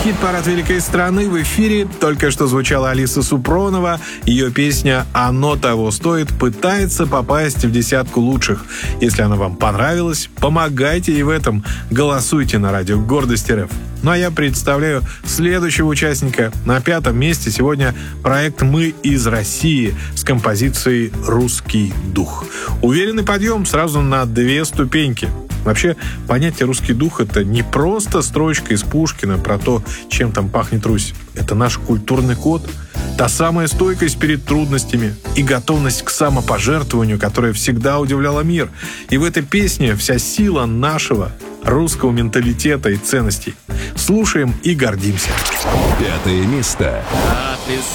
Хит-парад великой страны в эфире. Только что звучала Алиса Супронова. Ее песня «Оно того стоит» пытается попасть в десятку лучших. Если она вам понравилась, помогайте ей в этом. Голосуйте на радио «Гордость РФ». Ну а я представляю следующего участника. На 5-м месте сегодня проект «Мы из России» с композицией «Русский дух». Уверенный подъем сразу на 2 ступеньки. Вообще, понятие «русский дух» — это не просто строчка из Пушкина про то, чем там пахнет Русь. Это наш культурный код, та самая стойкость перед трудностями и готовность к самопожертвованию, которая всегда удивляла мир. И в этой песне вся сила нашего русского менталитета и ценностей. Слушаем и гордимся. 5-е место. А ты